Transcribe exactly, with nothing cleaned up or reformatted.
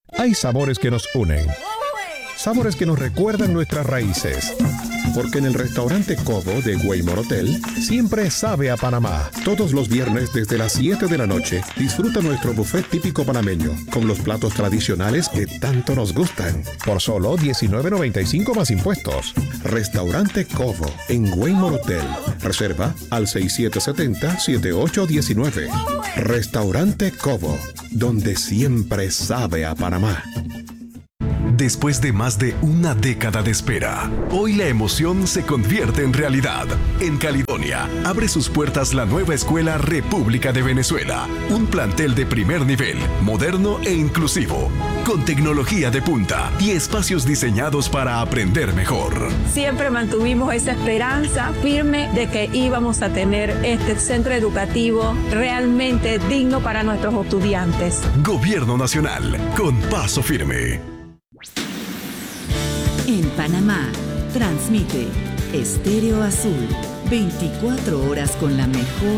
Hay sabores que nos unen, sabores que nos recuerdan nuestras raíces. Porque en el restaurante Cobo de Waymore Hotel siempre sabe a Panamá. Todos los viernes desde las siete de la noche disfruta nuestro buffet típico panameño con los platos tradicionales que tanto nos gustan. Por solo diecinueve noventa y cinco más impuestos. Restaurante Cobo en Waymore Hotel. Reserva al seis siete siete cero, siete ocho uno nueve. Restaurante Cobo, donde siempre sabe a Panamá. Después de más de una década de espera, hoy la emoción se convierte en realidad. En Caledonia, abre sus puertas la nueva Escuela República de Venezuela. Un plantel de primer nivel, moderno e inclusivo, con tecnología de punta y espacios diseñados para aprender mejor. Siempre mantuvimos esa esperanza firme de que íbamos a tener este centro educativo realmente digno para nuestros estudiantes. Gobierno Nacional, con paso firme. En Panamá, transmite Estéreo Azul, veinticuatro horas con la mejor